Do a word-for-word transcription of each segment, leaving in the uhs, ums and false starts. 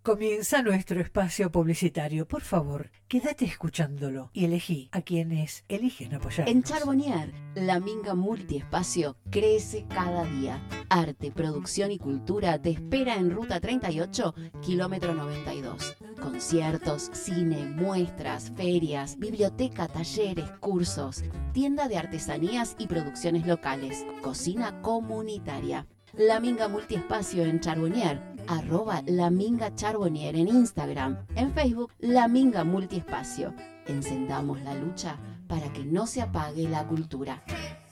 Comienza nuestro espacio publicitario. Por favor, quédate escuchándolo y elegí a quienes eligen apoyar. En Charbonnier, la Minga Multiespacio crece cada día. Arte, producción y cultura te espera en Ruta treinta y ocho, kilómetro noventa y dos. Conciertos, cine, muestras, ferias, biblioteca, talleres, cursos, tienda de artesanías y producciones locales, cocina comunitaria. La Minga Multiespacio en Charbonnier, arroba La Minga Charbonnier en Instagram, en Facebook La Minga Multiespacio. Encendamos la lucha para que no se apague la cultura.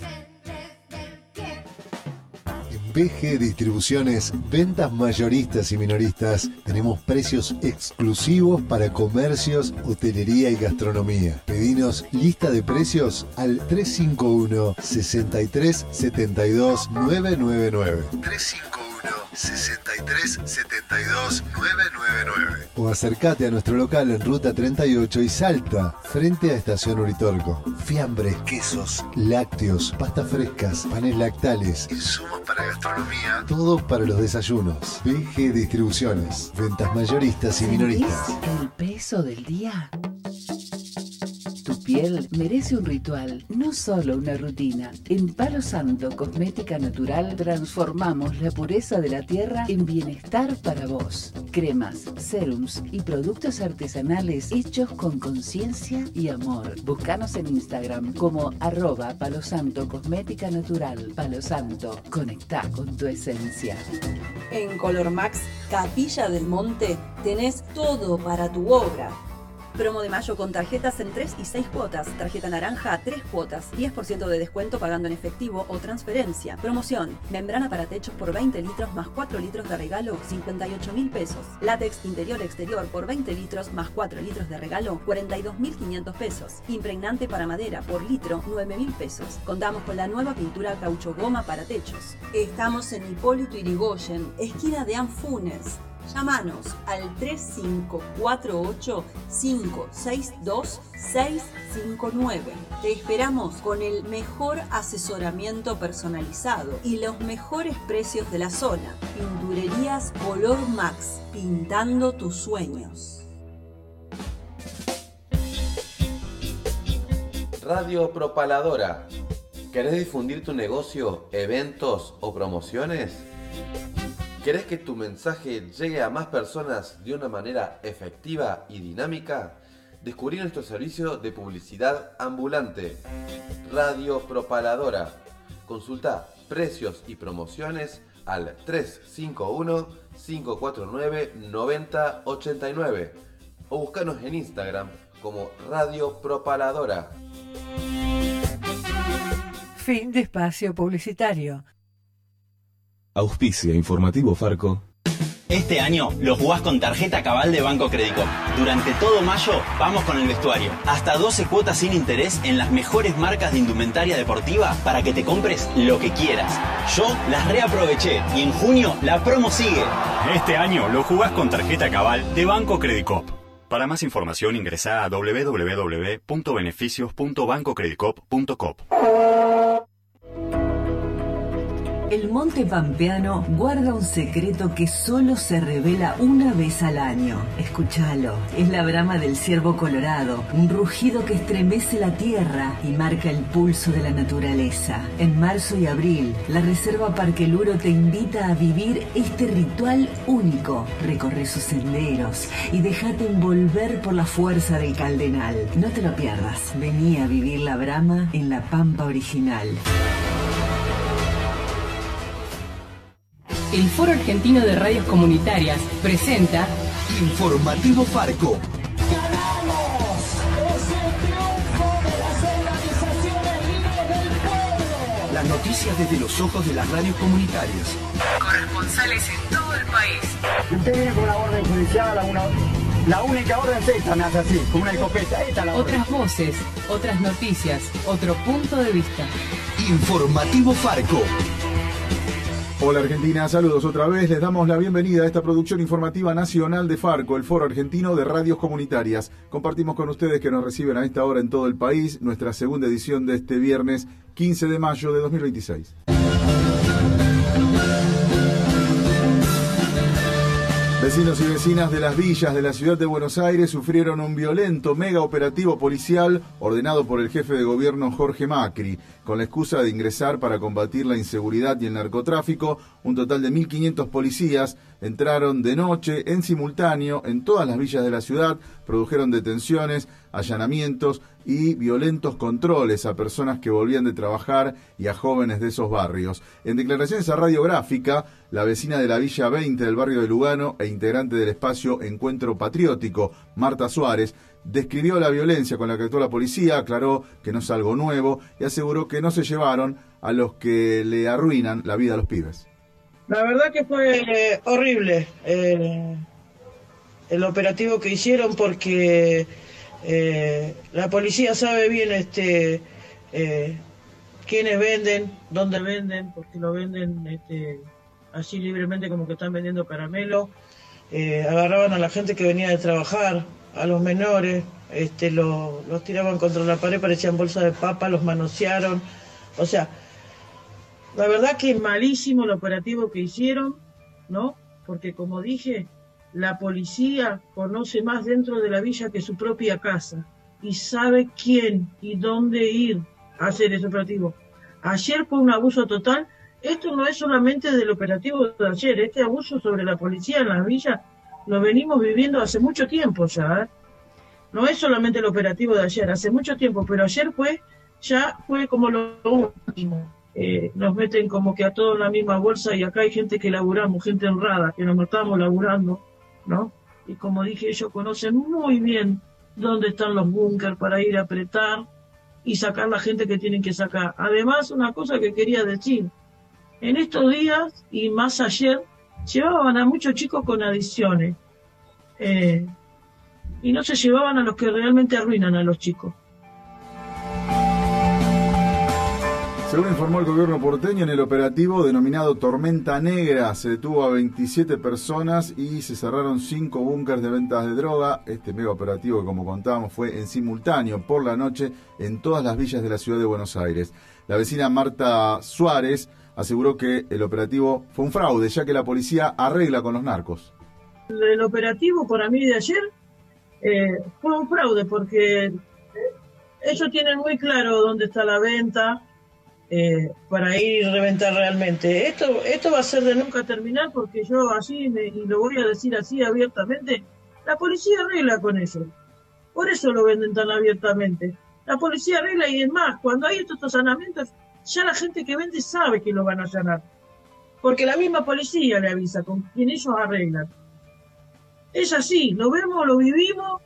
En B G Distribuciones, ventas mayoristas y minoristas, tenemos precios exclusivos para comercios, hotelería y gastronomía. Pedinos lista de precios al tres cinco uno, seis tres siete dos, nueve nueve nueve. tres cinco uno, seis tres siete dos, nueve nueve nueve. O acércate a nuestro local en Ruta treinta y ocho y Salta, frente a Estación Uritorco. Fiambres, quesos, lácteos, pastas frescas, panes lactales, insumos para gastronomía, todo para los desayunos. B G Distribuciones, ventas mayoristas y minoristas. ¿El peso del día? Tu piel merece un ritual, no solo una rutina. En Palo Santo Cosmética Natural transformamos la pureza de la tierra en bienestar para vos. Cremas, serums y productos artesanales hechos con conciencia y amor. Búscanos en Instagram como arroba Palo Santo Cosmética Natural. Palo Santo, conectá con tu esencia. En Color Max Capilla del Monte tenés todo para tu obra. Promo de mayo con tarjetas en tres y seis cuotas. Tarjeta naranja a tres cuotas. diez por ciento de descuento pagando en efectivo o transferencia. Promoción. Membrana para techos por veinte litros más cuatro litros de regalo, cincuenta y ocho mil pesos. Látex interior-exterior por veinte litros más cuatro litros de regalo, cuarenta y dos mil quinientos pesos. Impregnante para madera por litro, nueve mil pesos. Contamos con la nueva pintura caucho goma para techos. Estamos en Hipólito Yrigoyen, esquina de Anfunes. Llámanos al tres cinco cuatro ocho, cinco seis dos, seis cinco nueve. Te esperamos con el mejor asesoramiento personalizado y los mejores precios de la zona. Pinturerías Color Max, pintando tus sueños. Radio Propaladora. ¿Querés difundir tu negocio, eventos o promociones? ¿Querés que tu mensaje llegue a más personas de una manera efectiva y dinámica? Descubrí nuestro servicio de publicidad ambulante, Radio Propaladora. Consulta precios y promociones al tres cinco uno, cinco cuatro nueve, nueve cero ocho nueve o búscanos en Instagram como Radio Propaladora. Fin de espacio publicitario. Auspicia Informativo Farco. Este año lo jugás con tarjeta Cabal de Banco Credicop. Durante todo mayo vamos con el vestuario. Hasta doce cuotas sin interés en las mejores marcas de indumentaria deportiva para que te compres lo que quieras. Yo las reaproveché y en junio la promo sigue. Este año lo jugás con tarjeta Cabal de Banco Credicop. Para más información ingresá a doble u doble u doble u punto beneficios punto banco credicop punto com. El Monte Pampeano guarda un secreto que solo se revela una vez al año. Escúchalo. Es la brama del ciervo colorado, un rugido que estremece la tierra y marca el pulso de la naturaleza. En marzo y abril, la Reserva Parque Luro te invita a vivir este ritual único. Recorre sus senderos y déjate envolver por la fuerza del Caldenal. No te lo pierdas. Vení a vivir la brama en la Pampa original. El Foro Argentino de Radios Comunitarias presenta Informativo Farco. ¡Ganamos! ¡Es el triunfo de las organizaciones libres del pueblo! Las noticias desde los ojos de las radios comunitarias. Corresponsales en todo el país. Usted viene con una orden judicial, una, la única orden es esta, me hace así, con una escopeta. Esta la otras orden. Voces, otras noticias, otro punto de vista. Informativo Farco. Hola Argentina, saludos otra vez. Les damos la bienvenida a esta producción informativa nacional de Farco, el Foro Argentino de Radios Comunitarias. Compartimos con ustedes que nos reciben a esta hora en todo el país nuestra segunda edición de este viernes quince de mayo de dos mil veintiséis. Vecinos y vecinas de las villas de la ciudad de Buenos Aires sufrieron un violento mega operativo policial ordenado por el jefe de gobierno Jorge Macri, con la excusa de ingresar para combatir la inseguridad y el narcotráfico. Un total de mil quinientos policías entraron de noche en simultáneo en todas las villas de la ciudad, produjeron detenciones, allanamientos y violentos controles a personas que volvían de trabajar y a jóvenes de esos barrios. En declaraciones a Radiográfica, la vecina de la Villa veinte del barrio de Lugano e integrante del espacio Encuentro Patriótico, Marta Suárez, describió la violencia con la que actuó la policía, aclaró que no es algo nuevo y aseguró que no se llevaron a los que le arruinan la vida a los pibes. La verdad que fue eh, horrible eh, el operativo que hicieron, porque eh, la policía sabe bien este eh, quiénes venden, dónde venden, porque lo venden este, así libremente como que están vendiendo caramelo. Eh, agarraban a la gente que venía de trabajar, a los menores, este, lo, los tiraban contra la pared, parecían bolsas de papa, los manosearon. O sea, la verdad que es malísimo el operativo que hicieron, ¿no? Porque como dije, la policía conoce más dentro de la villa que su propia casa y sabe quién y dónde ir a hacer ese operativo. Ayer fue un abuso total. Esto no es solamente del operativo de ayer, este abuso sobre la policía en las villas lo venimos viviendo hace mucho tiempo ya, ¿eh? No es solamente el operativo de ayer, hace mucho tiempo, pero ayer fue, ya fue como lo último. Eh, nos meten como que a todos en la misma bolsa y acá hay gente que laburamos, gente honrada, que nos matamos laburando, ¿no? Y como dije, ellos conocen muy bien dónde están los búnker para ir a apretar y sacar la gente que tienen que sacar. Además, una cosa que quería decir, en estos días y más ayer, llevaban a muchos chicos con adicciones eh, y no se llevaban a los que realmente arruinan a los chicos. Según informó el gobierno porteño, en el operativo denominado Tormenta Negra se detuvo a veintisiete personas y se cerraron cinco búnkers de ventas de droga. Este mega operativo, que como contábamos, fue en simultáneo por la noche en todas las villas de la ciudad de Buenos Aires. La vecina Marta Suárez aseguró que el operativo fue un fraude, ya que la policía arregla con los narcos. El operativo para mí de ayer eh, fue un fraude, porque ellos tienen muy claro dónde está la venta eh, para ir a reventar realmente. Esto esto va a ser de nunca terminar, porque yo así, me, y lo voy a decir así abiertamente, la policía arregla con eso. Por eso lo venden tan abiertamente. La policía arregla, y es más, cuando hay estos allanamientos, ya la gente que vende sabe que lo van a allanar, porque la misma policía le avisa con quien ellos arreglan. Es así, lo vemos, lo vivimos.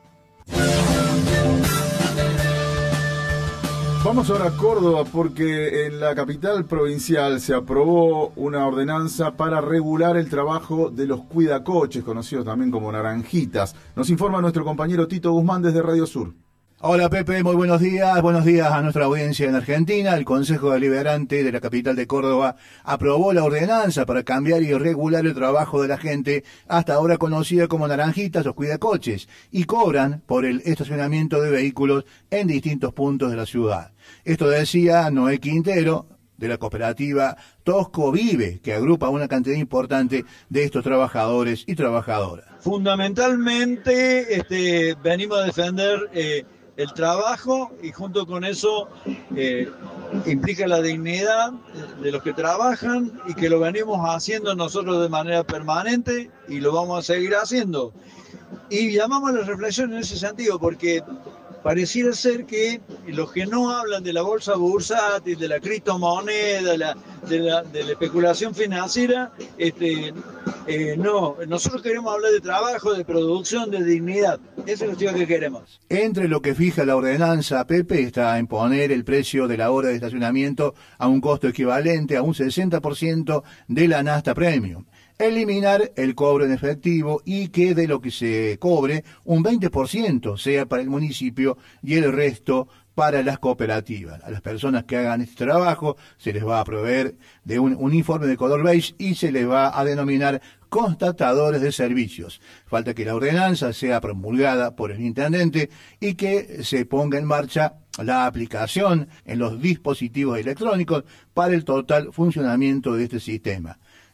Vamos ahora a Córdoba, porque en la capital provincial se aprobó una ordenanza para regular el trabajo de los cuidacoches, conocidos también como naranjitas. Nos informa nuestro compañero Tito Guzmán desde Radio Sur. Hola Pepe, muy buenos días, buenos días a nuestra audiencia en Argentina. El Consejo Deliberante de la capital de Córdoba aprobó la ordenanza para cambiar y regular el trabajo de la gente, hasta ahora conocida como naranjitas o cuidacoches, y cobran por el estacionamiento de vehículos en distintos puntos de la ciudad. Esto decía Noé Quintero, de la cooperativa Tosco Vive, que agrupa una cantidad importante de estos trabajadores y trabajadoras. Fundamentalmente este, venimos a defender eh, el trabajo, y junto con eso eh, implica la dignidad de los que trabajan, y que lo venimos haciendo nosotros de manera permanente y lo vamos a seguir haciendo. Y llamamos a la reflexión en ese sentido, porque pareciera ser que los que no hablan de la bolsa bursátil, de la criptomoneda, de la, de la, de la especulación financiera, este, eh, no, nosotros queremos hablar de trabajo, de producción, de dignidad. Eso es lo que queremos. Entre lo que fija la ordenanza, Pepe, está en poner el precio de la hora de estacionamiento a un costo equivalente a un sesenta por ciento de la nafta premium. Eliminar el cobro en efectivo, y que de lo que se cobre un veinte por ciento sea para el municipio y el resto para las cooperativas. A las personas que hagan este trabajo se les va a proveer de un uniforme de color beige y se les va a denominar constatadores de servicios. Falta que la ordenanza sea promulgada por el intendente y que se ponga en marcha la aplicación en los dispositivos electrónicos para el total funcionamiento de este sistema.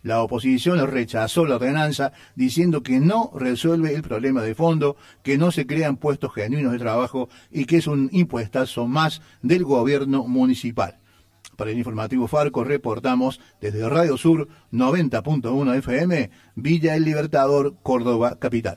La oposición rechazó la ordenanza diciendo que no resuelve el problema de fondo, que no se crean puestos genuinos de trabajo y que es un impuestazo más del gobierno municipal. Para el informativo Farco reportamos desde Radio Sur noventa punto uno F M, Villa El Libertador, Córdoba, capital.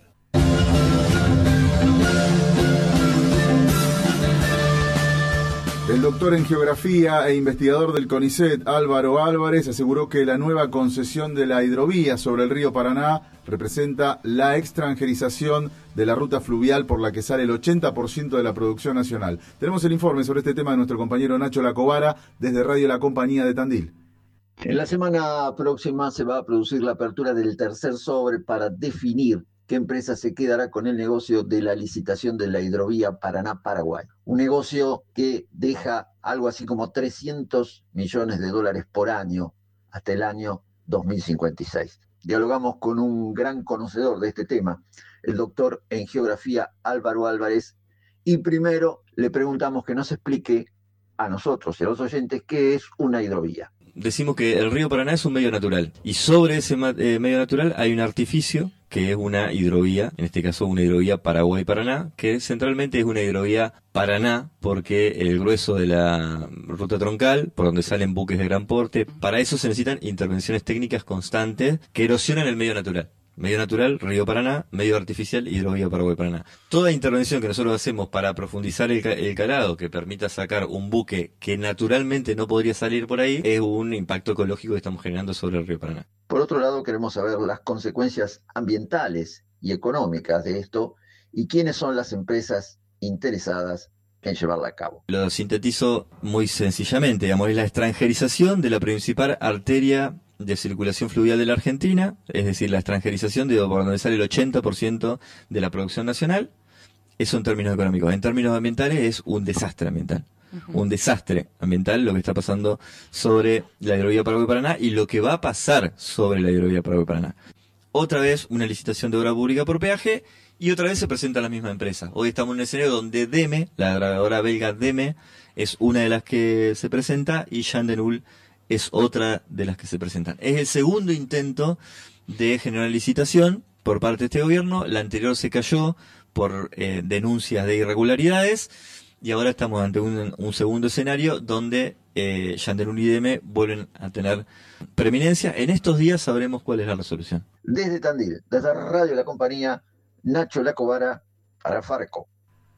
El doctor en geografía e investigador del CONICET, Álvaro Álvarez, aseguró que la nueva concesión de la hidrovía sobre el río Paraná representa la extranjerización de la ruta fluvial por la que sale el ochenta por ciento de la producción nacional. Tenemos el informe sobre este tema de nuestro compañero Nacho Lacobara desde Radio La Compañía de Tandil. En la semana próxima se va a producir la apertura del tercer sobre para definir qué empresa se quedará con el negocio de la licitación de la hidrovía Paraná-Paraguay. Un negocio que deja algo así como trescientos millones de dólares por año hasta el año dos mil cincuenta y seis. Dialogamos con un gran conocedor de este tema, el doctor en geografía Álvaro Álvarez, y primero le preguntamos que nos explique a nosotros y a los oyentes qué es una hidrovía. Decimos que el río Paraná es un medio natural y sobre ese eh, medio natural hay un artificio que es una hidrovía, en este caso una hidrovía Paraguay-Paraná, que centralmente es una hidrovía Paraná porque el grueso de la ruta troncal, por donde salen buques de gran porte, para eso se necesitan intervenciones técnicas constantes que erosionan el medio natural. Medio natural, río Paraná, medio artificial, hidrovía Paraguay-Paraná. Toda intervención que nosotros hacemos para profundizar el, el calado, que permita sacar un buque que naturalmente no podría salir por ahí, es un impacto ecológico que estamos generando sobre el río Paraná. Por otro lado, queremos saber las consecuencias ambientales y económicas de esto y quiénes son las empresas interesadas en llevarla a cabo. Lo sintetizo muy sencillamente, digamos, es la extranjerización de la principal arteria de circulación fluvial de la Argentina, es decir, la extranjerización de por donde sale el ochenta por ciento de la producción nacional. Eso en términos económicos. En términos ambientales es un desastre ambiental. Uh-huh. Un desastre ambiental lo que está pasando sobre la hidrovía Paraguay-Paraná y lo que va a pasar sobre la hidrovía Paraguay-Paraná. Otra vez una licitación de obra pública por peaje y otra vez se presenta la misma empresa. Hoy estamos en un escenario donde DEME, la grabadora belga DEME, es una de las que se presenta y Jean Denul es otra de las que se presentan. Es el segundo intento de generar licitación por parte de este gobierno. La anterior se cayó por eh, denuncias de irregularidades y ahora estamos ante un, un segundo escenario donde eh, Jean Denul y DEME vuelven a tener preeminencia. En estos días sabremos cuál es la resolución. Desde Tandil, desde Radio La Compañía, Nacho Lacobara para Farco.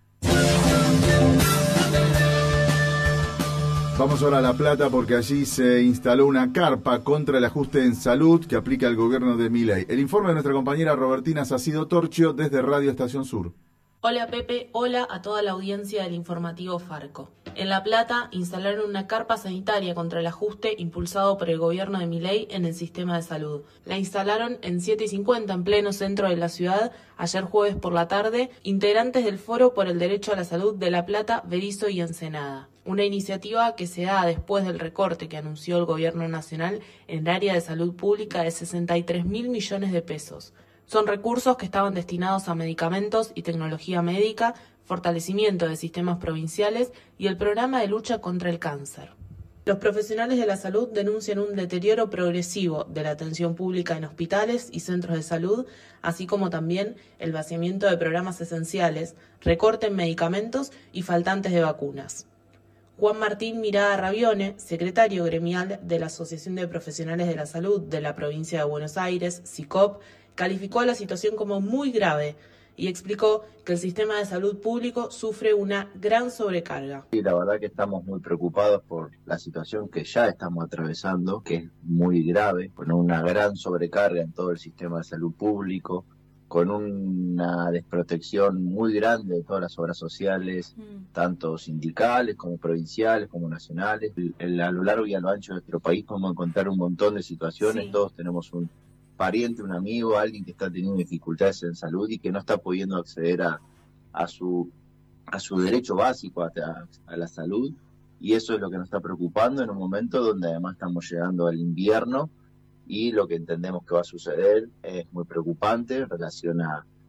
Vamos ahora a La Plata porque allí se instaló una carpa contra el ajuste en salud que aplica el gobierno de Milei. El informe de nuestra compañera Robertina Sacido Torchio desde Radio Estación Sur. Hola Pepe, hola a toda la audiencia del informativo Farco. En La Plata instalaron una carpa sanitaria contra el ajuste impulsado por el gobierno de Milei en el sistema de salud. La instalaron en siete y cincuenta en pleno centro de la ciudad, ayer jueves por la tarde, integrantes del Foro por el Derecho a la Salud de La Plata, Berisso y Ensenada. Una iniciativa que se da después del recorte que anunció el gobierno nacional en el área de salud pública de sesenta y tres mil millones de pesos. Son recursos que estaban destinados a medicamentos y tecnología médica, fortalecimiento de sistemas provinciales y el programa de lucha contra el cáncer. Los profesionales de la salud denuncian un deterioro progresivo de la atención pública en hospitales y centros de salud, así como también el vaciamiento de programas esenciales, recorte en medicamentos y faltantes de vacunas. Juan Martín Mirada Ravione, secretario gremial de la Asociación de Profesionales de la Salud de la provincia de Buenos Aires, SICOP, calificó la situación como muy grave y explicó que el sistema de salud público sufre una gran sobrecarga. Y la verdad que estamos muy preocupados por la situación que ya estamos atravesando, que es muy grave, con una gran sobrecarga en todo el sistema de salud público, con una desprotección muy grande de todas las obras sociales, mm. tanto sindicales como provinciales como nacionales. El, el, a lo largo y a lo ancho de nuestro país podemos encontrar un montón de situaciones, sí. Todos tenemos un pariente, un amigo, alguien que está teniendo dificultades en salud y que no está pudiendo acceder a, a su a su derecho básico a, a la salud, y eso es lo que nos está preocupando en un momento donde además estamos llegando al invierno y lo que entendemos que va a suceder es muy preocupante en relación a,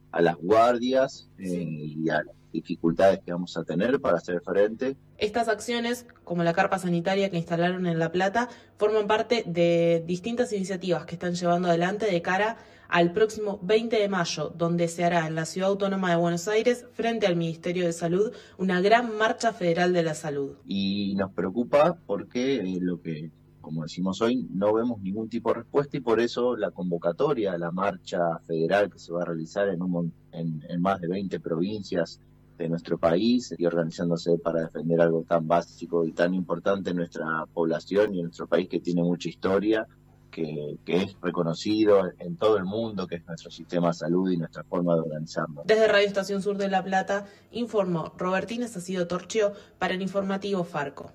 a las guardias eh, y a las dificultades que vamos a tener para hacer frente. Estas acciones, como la carpa sanitaria que instalaron en La Plata, forman parte de distintas iniciativas que están llevando adelante de cara al próximo veinte de mayo, donde se hará en la Ciudad Autónoma de Buenos Aires, frente al Ministerio de Salud, una gran marcha federal de la salud. Y nos preocupa porque eh, lo que, como decimos hoy, no vemos ningún tipo de respuesta, y por eso la convocatoria a la marcha federal que se va a realizar en, un, en, en más de veinte provincias de nuestro país, y organizándose para defender algo tan básico y tan importante en nuestra población y en nuestro país, que tiene mucha historia, que, que es reconocido en todo el mundo, que es nuestro sistema de salud y nuestra forma de organizarnos. Desde Radio Estación Sur de La Plata, informó Robertina Sacido Torchio para el informativo Farco.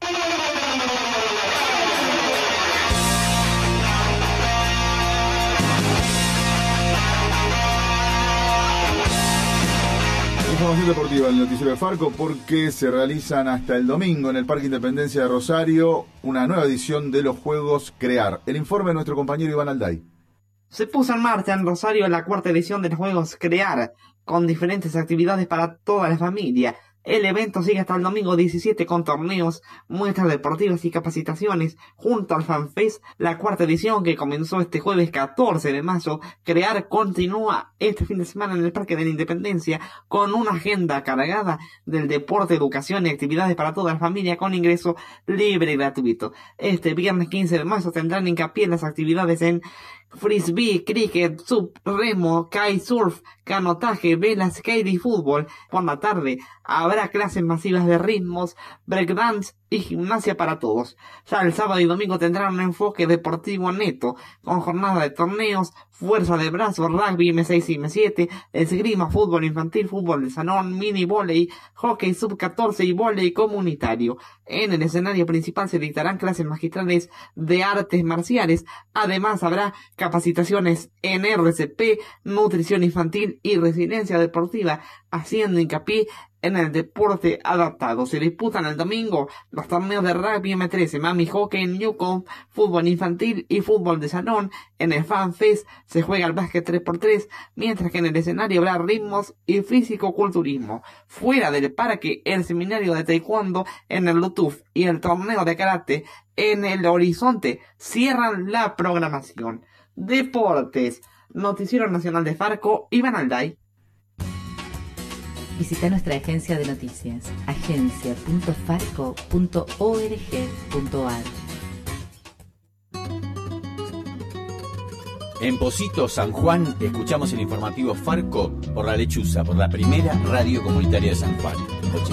Información deportiva en el noticiero de Farco, porque se realizan hasta el domingo en el Parque Independencia de Rosario una nueva edición de los Juegos Crear. El informe de nuestro compañero Iván Alday. Se puso en marcha en Rosario la cuarta edición de los Juegos Crear, con diferentes actividades para toda la familia. El evento sigue hasta el domingo diecisiete con torneos, muestras deportivas y capacitaciones. Junto al FanFest, la cuarta edición que comenzó este jueves catorce de mayo, Crear continúa este fin de semana en el Parque de la Independencia con una agenda cargada del deporte, educación y actividades para toda la familia con ingreso libre y gratuito. Este viernes quince de mayo tendrán hincapié en las actividades en frisbee, cricket, sub, remo, kitesurf, canotaje, vela, skate y fútbol. Por la tarde habrá clases masivas de ritmos, breakdance y gimnasia para todos. Ya el sábado y domingo tendrán un enfoque deportivo neto, con jornada de torneos, fuerza de brazos, rugby eme seis y eme siete, esgrima, fútbol infantil, fútbol de salón, mini volei, hockey sub catorce y volei comunitario. En el escenario principal se dictarán clases magistrales de artes marciales. Además habrá capacitaciones en erre ce pe, nutrición infantil y resiliencia deportiva, haciendo hincapié en el deporte adaptado. Se disputan el domingo los torneos de rugby eme trece, mami hockey, Newcomb, fútbol infantil y fútbol de salón. En el FanFest se juega el básquet tres por tres, mientras que en el escenario habrá ritmos y físico-culturismo. Fuera del parque, el seminario de taekwondo en el Lutuf y el torneo de karate en el Horizonte cierran la programación. Deportes. Noticiero Nacional de Farco, Iván Alday. Visita nuestra agencia de noticias, agencia punto farco punto org punto ar. En Pocito, San Juan, escuchamos el informativo Farco por La Lechuza, por la primera radio comunitaria de San Juan.